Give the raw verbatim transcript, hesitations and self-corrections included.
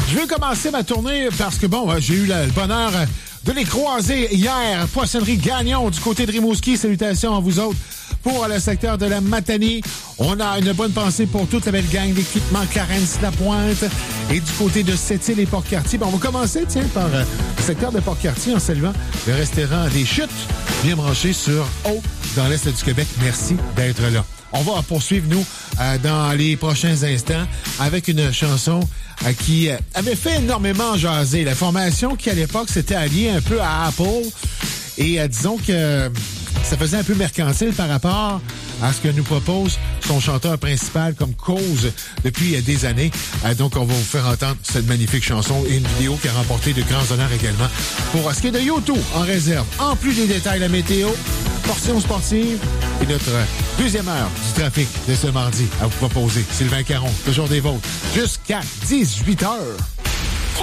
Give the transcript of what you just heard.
Je veux commencer ma tournée parce que, bon, j'ai eu le bonheur de les croiser hier. Poissonnerie Gagnon du côté de Rimouski. Salutations à vous autres. Pour le secteur de la Matanie, on a une bonne pensée pour toute la belle gang d'équipement Clarence-Lapointe. Et du côté de Sept-Îles et Port-Cartier, ben, on va commencer, tiens, par euh, le secteur de Port-Cartier en saluant le restaurant des Chutes, bien branché sur Haut, dans l'Est du Québec. Merci d'être là. On va poursuivre, nous, euh, dans les prochains instants avec une chanson euh, qui euh, avait fait énormément jaser. La formation qui, à l'époque, s'était alliée un peu à Apple. Et euh, disons que euh, ça faisait un peu mercantile par rapport à ce que nous propose son chanteur principal comme cause depuis euh, des années. Euh, donc, on va vous faire entendre cette magnifique chanson et une vidéo qui a remporté de grands honneurs également. Pour ce qui est de YouTube en réserve, en plus des détails, la météo, portion sportive et notre deuxième heure du trafic de ce mardi à vous proposer. Sylvain Caron, toujours des vôtres, jusqu'à dix-huit heures.